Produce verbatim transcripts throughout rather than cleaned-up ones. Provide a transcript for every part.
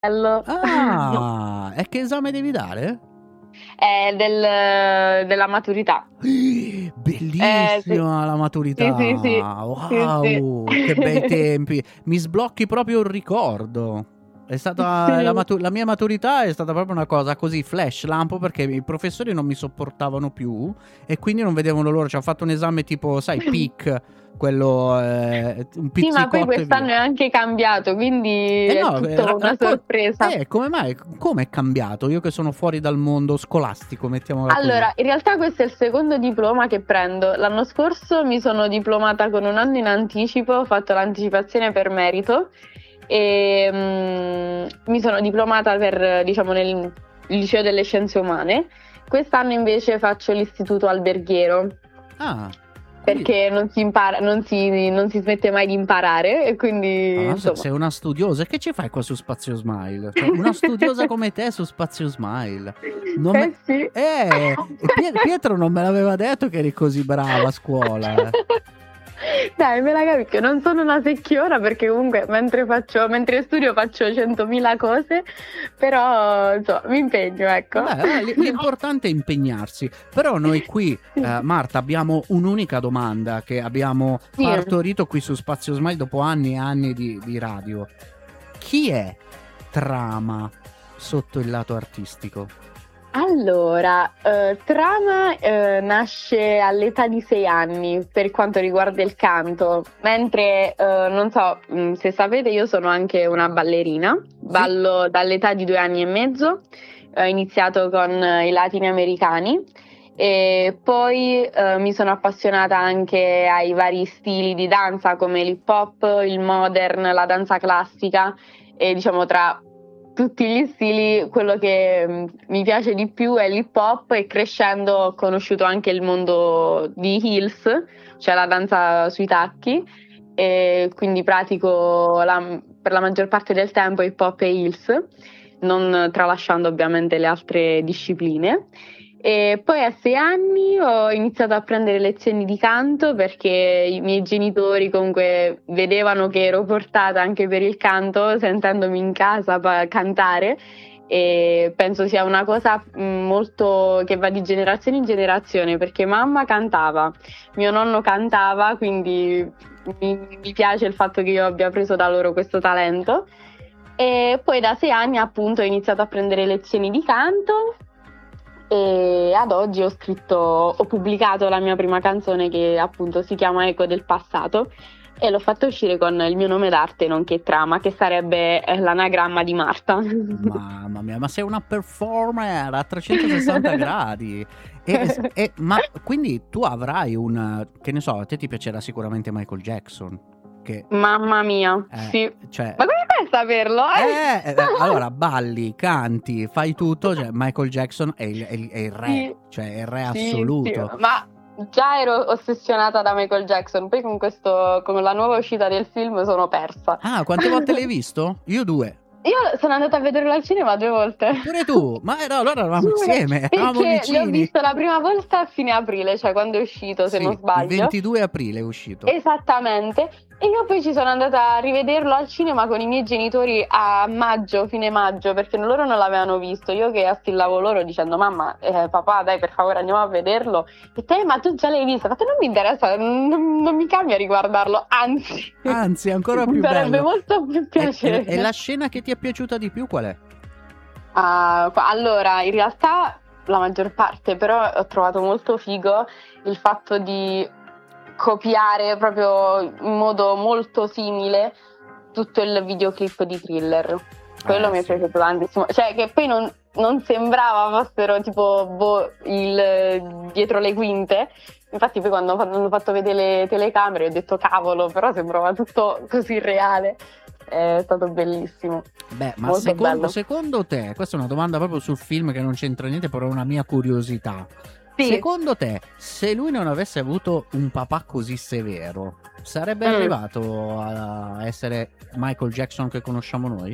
Bello. Ah, e che esame devi dare? È del, della maturità. Bellissima Eh, sì. la maturità. Sì, sì, sì. Sì, sì. Wow, che bei tempi. Mi sblocchi proprio un ricordo. È stata la, Sì. matu- la mia maturità è stata proprio una cosa così flash lampo, perché i professori non mi sopportavano più e quindi non vedevano loro. Ci hanno fatto un esame tipo, sai, P I C, quello eh, un Sì, ma poi pizzicotto e via. quest'anno è anche cambiato, quindi Eh è no, eh, tutta ra- una raccol- sorpresa. eh, come mai? Come è cambiato? Io che sono fuori dal mondo scolastico, mettiamola così. Allora, in realtà questo è il secondo diploma che prendo. L'anno scorso mi sono diplomata con un anno in anticipo, ho fatto l'anticipazione per merito e mm, mi sono diplomata per, diciamo, nel liceo delle scienze umane. Quest'anno invece faccio l'istituto alberghiero. Ah, quindi Perché non si impara, non si, non si smette mai di imparare e quindi ah, se- insomma. sei una studiosa. E che ci fai qua su Spazio Smile? Cioè, una studiosa come te su Spazio Smile. Non me- Eh sì. Eh, e Pie- Pietro non me l'aveva detto che eri così brava a scuola. eh. Dai, me la capisco, non sono una secchiona perché comunque mentre faccio, mentre studio faccio centomila cose, però insomma, mi impegno, ecco. Vabbè, eh, l- l'importante è impegnarsi. Però noi qui, eh, Marta, abbiamo un'unica domanda che abbiamo Sì. partorito qui su Spazio Smile dopo anni e anni di, di radio. Chi è Trama sotto il lato artistico? Allora, eh, Trama eh, nasce all'età di sei anni per quanto riguarda il canto, mentre eh, non so mh, se sapete, io sono anche una ballerina, ballo dall'età di due anni e mezzo, ho iniziato con eh, i latini americani e poi eh, mi sono appassionata anche ai vari stili di danza come l'hip hop, il modern, la danza classica e diciamo tra tutti gli stili, quello che mh, mi piace di più è l'hip hop e crescendo ho conosciuto anche il mondo di heels, cioè la danza sui tacchi e quindi pratico la- per la maggior parte del tempo hip hop e heels, non tralasciando ovviamente le altre discipline. E poi a sei anni ho iniziato a prendere lezioni di canto perché i miei genitori comunque vedevano che ero portata anche per il canto, sentendomi in casa pa- cantare e penso sia una cosa mh, molto che va di generazione in generazione perché mamma cantava, mio nonno cantava, quindi mi, mi piace il fatto che io abbia preso da loro questo talento. E poi da sei anni appunto ho iniziato a prendere lezioni di canto e ad oggi ho scritto, ho pubblicato la mia prima canzone che appunto si chiama Eco del passato e l'ho fatta uscire con il mio nome d'arte, nonché Trama, che sarebbe eh, l'anagramma di Marta. Mamma mia, ma sei una performer a trecentosessanta gradi. E, e- ma quindi tu avrai un, che ne so, a te ti piacerà sicuramente Michael Jackson. Che, Mamma mia, eh, sì. cioè, Ma come fai a saperlo? eh, eh, allora balli, canti, fai tutto. Cioè, Michael Jackson è il, è il- è il re, Sì, cioè è il re sì, assoluto. sì, ma già ero ossessionata da Michael Jackson, poi con questo, con la nuova uscita del film sono persa. Ah, quante volte l'hai visto? Io due. Io sono andata a vederlo al cinema due volte. Pure tu? Ma eh, no, allora eravamo insieme, eravamo Perché l'ho vicini. visto la prima volta a fine aprile, cioè quando è uscito, se Sì, non il sbaglio. ventidue aprile è uscito. Esattamente. E io poi ci sono andata a rivederlo al cinema con i miei genitori a maggio, fine maggio, perché loro non l'avevano visto. Io che astillavo loro dicendo mamma, eh, papà, dai, per favore andiamo a vederlo. E te, ma tu già l'hai visto? Ho fatto, non mi interessa, non, non mi cambia riguardarlo, anzi. Anzi, ancora più Mi sarebbe bello. molto più E, piacere. e- e la scena che ti è piaciuta di più qual è? Ah, qua- allora, in realtà la maggior parte, però ho trovato molto figo il fatto di copiare proprio in modo molto simile tutto il videoclip di Thriller. Quello Eh, mi è sì. piaciuto tantissimo. Cioè, che poi non, non sembrava fossero tipo boh, il dietro le quinte. Infatti, poi quando hanno fatto vedere le telecamere ho detto cavolo, però sembrava tutto così reale. È stato bellissimo. Beh, ma Molto secondo, bello. secondo te, questa è una domanda proprio sul film che non c'entra niente, però è una mia curiosità. Sì. Secondo te, se lui non avesse avuto un papà così severo, sarebbe Mm. arrivato a essere Michael Jackson che conosciamo noi?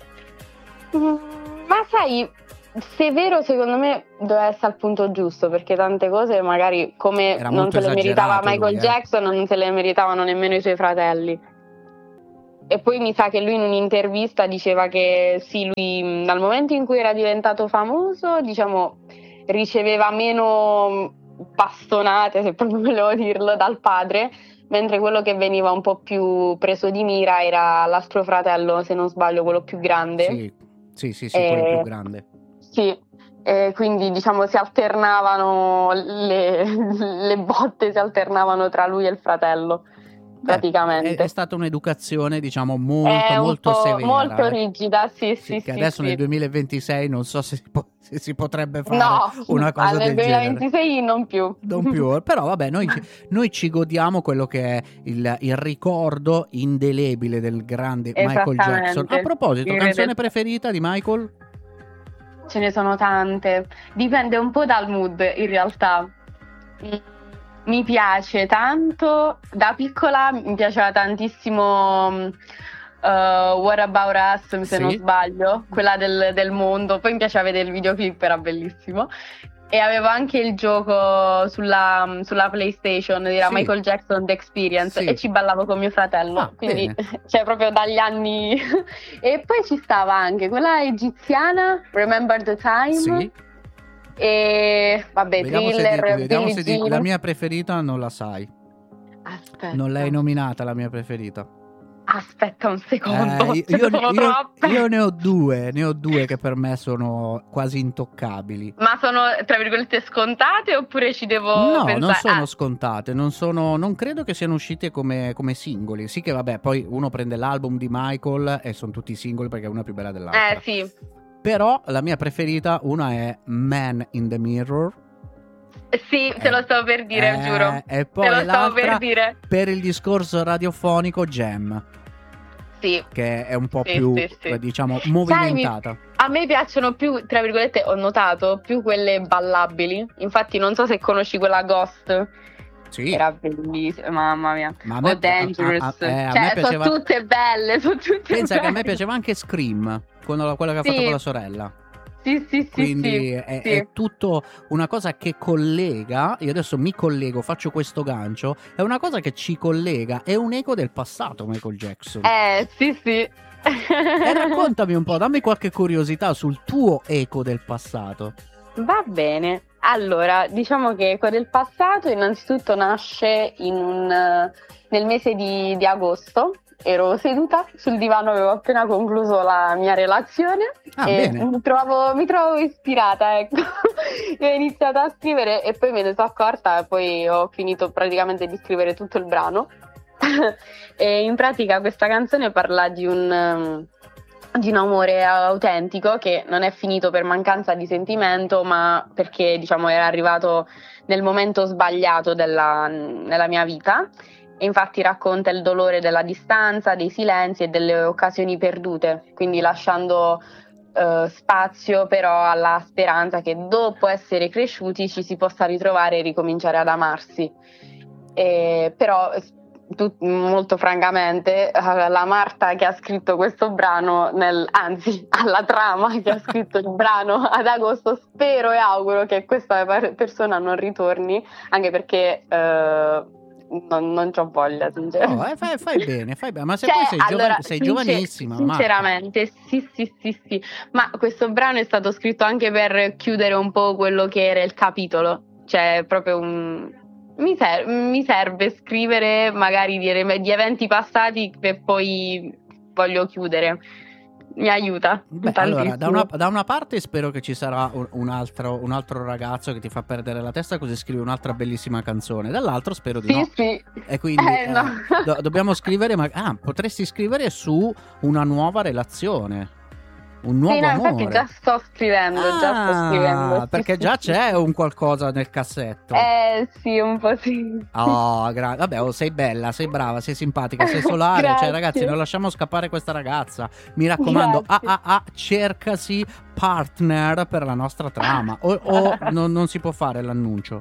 Mm, Ma sai, severo secondo me doveva essere al punto giusto, perché tante cose magari come Era non molto se le meritava esagerato Michael lui, eh. Jackson, non se le meritavano nemmeno i suoi fratelli. e poi mi sa che lui in un'intervista diceva che sì, lui dal momento in cui era diventato famoso, diciamo, riceveva meno bastonate, se proprio volevo dirlo, dal padre, mentre quello che veniva un po' più preso di mira era l'altro fratello, se non sbaglio, quello più grande. Sì, sì, sì, sì, quello Eh, più grande. Sì, eh, quindi diciamo si alternavano le, le botte, si alternavano tra lui e il fratello, Beh, è, praticamente. è stata un'educazione, diciamo, molto, È un molto po' severa. molto eh. rigida, sì, Sì, sì, che sì, adesso sì. nel duemilaventisei non so se si, po- se si potrebbe fare No, una cosa nel del genere. duemilaventisei non più. Non più, però vabbè, noi, ci- noi ci godiamo quello che è il, il ricordo indelebile del grande Michael Jackson. A Esattamente. proposito, Il canzone re- preferita di Michael? Ce ne sono tante, dipende un po' dal mood in realtà. Mm, Mi piace tanto, da piccola mi piaceva tantissimo mm, uh, What About Us, se Sì. non sbaglio, quella del, del mondo, poi mi piaceva vedere il videoclip, era bellissimo. E avevo anche il gioco sulla, sulla PlayStation, era Sì. Michael Jackson The Experience, Sì. e ci ballavo con mio fratello, Ah, quindi bene. cioè proprio dagli anni. E poi ci stava anche quella egiziana, Remember the Time. Sì. E vabbè, Vediamo se, Thriller, di- vediamo Billie se di- Jean. la mia preferita non la sai. Aspetta. Non l'hai nominata la mia preferita. Aspetta un secondo, Eh, ce ne io, sono io- troppe. io ne ho due, ne ho due che per me sono quasi intoccabili. Ma sono tra virgolette scontate oppure ci devo No, pensare? non sono Ah, scontate, non, sono, non credo che siano uscite come, come singoli. Sì che vabbè, poi uno prende l'album di Michael e sono tutti singoli perché una è più bella dell'altra. eh sì, Però la mia preferita, una è Man in the Mirror. sì, te Eh, lo stavo per dire, eh, giuro. E poi Te lo stavo per l'altra, dire. per il discorso radiofonico, Jam, Sì. che è un po' Sì, più, sì, sì. diciamo, Sai, mi- movimentata. a me piacciono più, tra virgolette, ho notato, più quelle ballabili. Infatti non so se conosci quella Ghost. Sì. Era bellissima, mamma mia. Ma a me- O Dangerous. a- a- eh, a cioè, me piaceva- sono tutte belle, sono tutte Pensa belle. che a me piaceva anche Scream, quella, quella che ha Sì. fatto con la sorella. Sì, sì, sì, Quindi sì, è, sì. è tutto una cosa che collega. Io adesso mi collego, faccio questo gancio. È una cosa che ci collega, è un eco del passato, Michael Jackson. Eh, sì, sì. E raccontami un po', dammi qualche curiosità sul tuo eco del passato. Va bene. Allora, diciamo che Eco del passato innanzitutto nasce in un, eh, nel mese di, di agosto. Ero seduta sul divano, avevo appena concluso la mia relazione Ah, e bene. mi trovavo, mi trovavo ispirata, ecco. E ho iniziato a scrivere e poi me ne sono accorta e poi ho finito praticamente di scrivere tutto il brano. E in pratica questa canzone parla di un, um, di un amore autentico che non è finito per mancanza di sentimento, ma perché diciamo era arrivato nel momento sbagliato della, nella mia vita. E infatti racconta il dolore della distanza, dei silenzi e delle occasioni perdute, quindi lasciando eh, spazio però alla speranza che dopo essere cresciuti ci si possa ritrovare e ricominciare ad amarsi. E, però tu, molto francamente, la Marta che ha scritto questo brano, nel, anzi alla Trama che ha scritto il brano ad agosto, spero e auguro che questa persona non ritorni, anche perché eh, non, non c'ho voglia, sinceramente. Oh, eh, fai, fai bene, fai bene. Ma se Cioè, poi sei, allora, giova- sei sincer- giovanissima, Marta. sinceramente, sì, sì, sì, sì. Ma questo brano è stato scritto anche per chiudere un po' quello che era il capitolo. Cioè, proprio un... Mi, ser- mi serve scrivere magari di, di eventi passati che poi voglio chiudere. Mi aiuta. Beh, tantissimo. allora, da una, da una parte spero che ci sarà un, un altro, un altro ragazzo che ti fa perdere la testa così scrivi un'altra bellissima canzone. Dall'altro spero di Sì, no. sì. E quindi Eh, eh, no. do- dobbiamo scrivere, ma ah, potresti scrivere su una nuova relazione, un nuovo Sì, no, amore. infatti già sto scrivendo, già sto Ah, scrivendo. Sì, perché sì, già sì. c'è un qualcosa nel cassetto. Eh sì, un po' sì. Oh, gra- vabbè, oh, sei bella, sei brava, sei simpatica, sei solare. Cioè, Grazie. ragazzi, non lasciamo scappare questa ragazza. Mi raccomando, ah, Grazie. ah, ah, cercasi partner per la nostra trama. O, o non, non si può fare l'annuncio.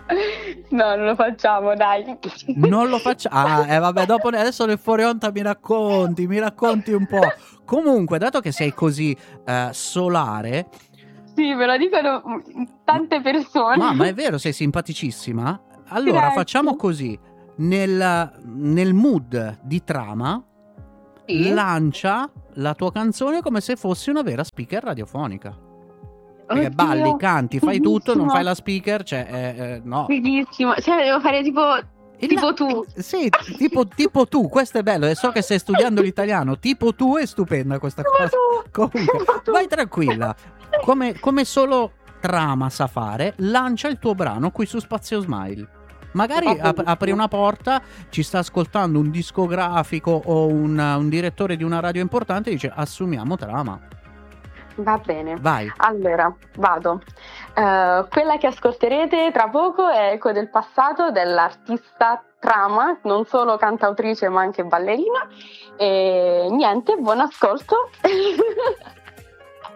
No, non lo facciamo, dai. Non lo facciamo. Ah, eh, vabbè, dopo adesso nel fuori onda mi racconti, mi racconti un po'. Comunque, dato che sei così eh, solare, Sì, me lo dicono tante persone. ma, ma è vero, sei simpaticissima. Allora, Grazie. facciamo così. Nel, nel mood di trama, Sì. lancia la tua canzone come se fossi una vera speaker radiofonica. Perché Oddio, balli, canti, fai tutto, non fighissimo. fai la speaker, cioè eh, eh, no. Fighissimo, cioè devo fare tipo, Il tipo la- tu. Sì, tipo, tipo tu, questo è bello, e so che stai studiando l'italiano, tipo tu è stupenda questa Tipo cosa. tu. Comunque, Tipo tu. vai tranquilla, come, come solo Trama sa fare, lancia il tuo brano qui su Spazio Smile. Magari Va ap- benissimo. apri una porta, ci sta ascoltando un discografico o un, un direttore di una radio importante e dice assumiamo Trama. Va bene. Vai. Allora, vado. Eh, quella che ascolterete tra poco è Eco del passato dell'artista Trama, non solo cantautrice ma anche ballerina. E niente, buon ascolto.